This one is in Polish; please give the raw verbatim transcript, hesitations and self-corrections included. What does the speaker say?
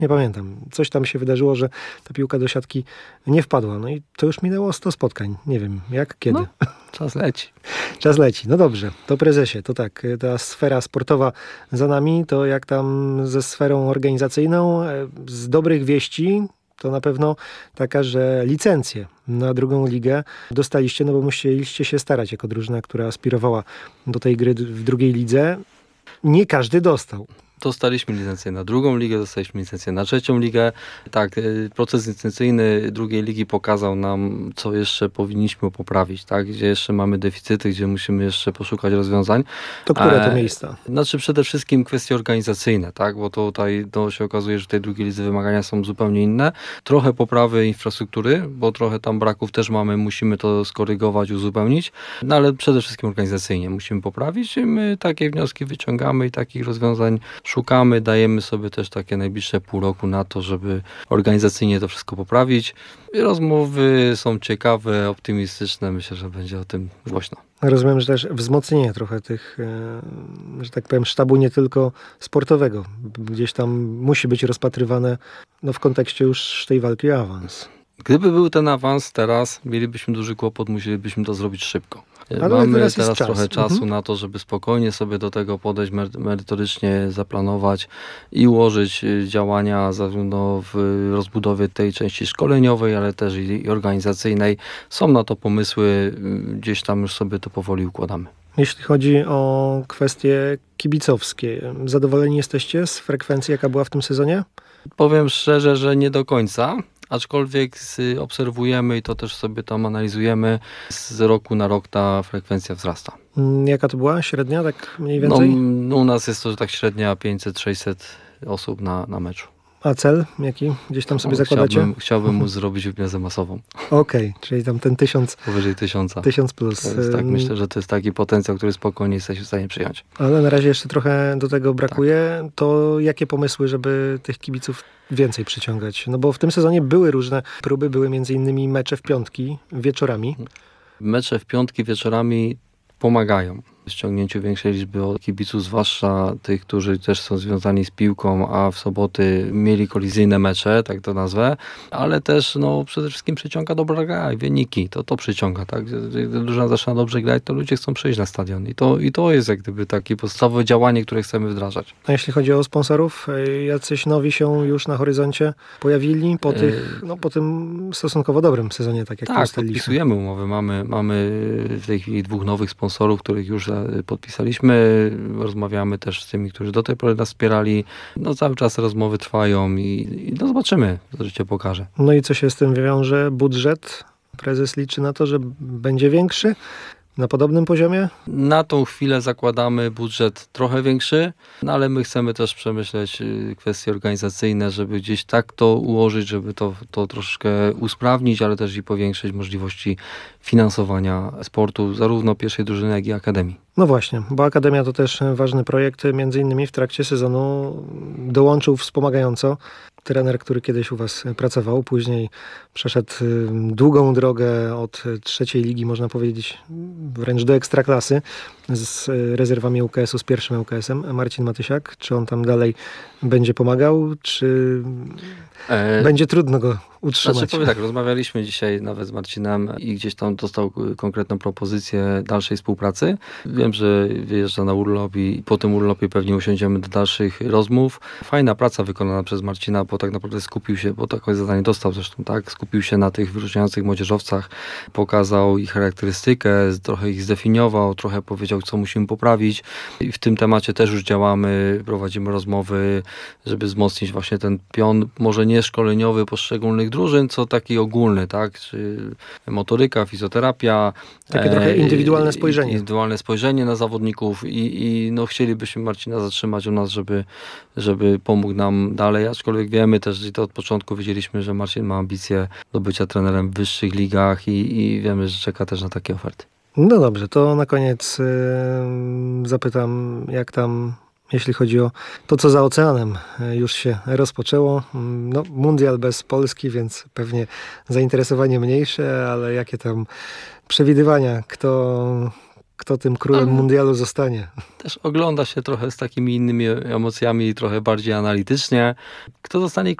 Nie pamiętam. Coś tam się wydarzyło, że ta piłka do siatki nie wpadła. No i to już minęło sto spotkań. Nie wiem jak, kiedy. No, czas leci. Czas leci. No dobrze, to prezesie, to tak, ta sfera sportowa za nami, to jak tam ze sferą organizacyjną, z dobrych wieści, to na pewno taka, że licencję na drugą ligę dostaliście, no bo musieliście się starać jako drużyna, która aspirowała do tej gry w drugiej lidze. Nie każdy dostał. Dostaliśmy licencję na drugą ligę, dostaliśmy licencję na trzecią ligę. Tak, proces licencyjny drugiej ligi pokazał nam, co jeszcze powinniśmy poprawić, tak? Gdzie jeszcze mamy deficyty, gdzie musimy jeszcze poszukać rozwiązań. To które to e, miejsca? Znaczy przede wszystkim kwestie organizacyjne, tak? Bo to tutaj to się okazuje, że w tej drugiej lidze wymagania są zupełnie inne. Trochę poprawy infrastruktury, bo trochę tam braków też mamy, musimy to skorygować, uzupełnić, no ale przede wszystkim organizacyjnie musimy poprawić i my takie wnioski wyciągamy i takich rozwiązań szukamy, dajemy sobie też takie najbliższe pół roku na to, żeby organizacyjnie to wszystko poprawić. I rozmowy są ciekawe, optymistyczne. Myślę, że będzie o tym głośno. Rozumiem, że też wzmocnienie trochę tych, że tak powiem, sztabu nie tylko sportowego. Gdzieś tam musi być rozpatrywane no, w kontekście już tej walki o awans. Gdyby był ten awans teraz, mielibyśmy duży kłopot, musielibyśmy to zrobić szybko. Ale Mamy teraz, teraz czas. trochę czasu mhm. na to, żeby spokojnie sobie do tego podejść, merytorycznie zaplanować i ułożyć działania zarówno w rozbudowie tej części szkoleniowej, ale też i organizacyjnej. Są na to pomysły, gdzieś tam już sobie to powoli układamy. Jeśli chodzi o kwestie kibicowskie, zadowoleni jesteście z frekwencji, jaka była w tym sezonie? Powiem szczerze, że nie do końca. Aczkolwiek obserwujemy i to też sobie tam analizujemy, z roku na rok ta frekwencja wzrasta. Jaka to była średnia, tak mniej więcej? No, u nas jest to tak średnia pięćset sześćset osób na, na meczu. A cel jaki gdzieś tam sobie no, zakładacie? Chciałbym, chciałbym móc zrobić imprezę masową. Okej, okay, czyli tam ten tysiąc. Powyżej tysiąca. Tysiąc plus. Jest, tak, myślę, że to jest taki potencjał, który spokojnie jesteśmy w stanie przyjąć. Ale na razie jeszcze trochę do tego brakuje. Tak. To jakie pomysły, żeby tych kibiców więcej przyciągać? No bo w tym sezonie były różne próby, były między innymi mecze w piątki, wieczorami. Mecze w piątki wieczorami pomagają w ściągnięciu większej liczby kibiców, zwłaszcza tych, którzy też są związani z piłką, a w soboty mieli kolizyjne mecze, tak to nazwę, ale też no, przede wszystkim przyciąga dobra gra i wyniki, to to przyciąga, tak? Gdy drużyna zaczyna dobrze grać, to ludzie chcą przyjść na stadion i to, i to jest jak gdyby takie podstawowe działanie, które chcemy wdrażać. A jeśli chodzi o sponsorów, jacyś nowi się już na horyzoncie pojawili po tych, no po tym stosunkowo dobrym sezonie, tak jak Tak, ustaliliśmy. podpisujemy umowy, mamy, mamy w tej chwili dwóch nowych sponsorów, których już podpisaliśmy, rozmawiamy też z tymi, którzy do tej pory nas wspierali. No cały czas rozmowy trwają i, i no zobaczymy, co życie pokaże. No i co się z tym wiąże? Budżet? Prezes liczy na to, że będzie większy? Na podobnym poziomie? Na tą chwilę zakładamy budżet trochę większy, no ale my chcemy też przemyśleć kwestie organizacyjne, żeby gdzieś tak to ułożyć, żeby to, to troszkę usprawnić, ale też i powiększyć możliwości finansowania sportu, zarówno pierwszej drużyny, jak i akademii. No właśnie, bo Akademia to też ważny projekt, między innymi w trakcie sezonu dołączył wspomagająco trener, który kiedyś u was pracował, później przeszedł długą drogę od trzeciej ligi, można powiedzieć, wręcz do ekstraklasy z rezerwami U K S u, z pierwszym U K S em, Marcin Matysiak. Czy on tam dalej będzie pomagał, czy e... będzie trudno go utrzymać? Znaczy, powiem tak, rozmawialiśmy dzisiaj nawet z Marcinem i gdzieś tam dostał konkretną propozycję dalszej współpracy. Wiem, że wyjeżdża na urlop i po tym urlopie pewnie usiądziemy do dalszych rozmów. Fajna praca wykonana przez Marcina, bo tak naprawdę skupił się, bo takie zadanie dostał zresztą, tak, skupił się na tych wyróżniających młodzieżowcach, pokazał ich charakterystykę, trochę ich zdefiniował, trochę powiedział, co musimy poprawić i w tym temacie też już działamy, prowadzimy rozmowy, żeby wzmocnić właśnie ten pion, może nie szkoleniowy poszczególnych drużyn, co taki ogólny, tak, czy motoryka, fizjoterapia. Takie e, trochę indywidualne spojrzenie. Indywidualne spojrzenie na zawodników i, i no chcielibyśmy Marcina zatrzymać u nas, żeby, żeby pomógł nam dalej, aczkolwiek wiemy też, i to od początku wiedzieliśmy, że Marcin ma ambicje do bycia trenerem w wyższych ligach i, i wiemy, że czeka też na takie oferty. No dobrze, to na koniec yy, zapytam, jak tam, jeśli chodzi o to, co za oceanem już się rozpoczęło. No, mundial bez Polski, więc pewnie zainteresowanie mniejsze, ale jakie tam przewidywania, kto, kto tym królem Ale- mundialu zostanie. Też ogląda się trochę z takimi innymi emocjami, trochę bardziej analitycznie. Kto zostanie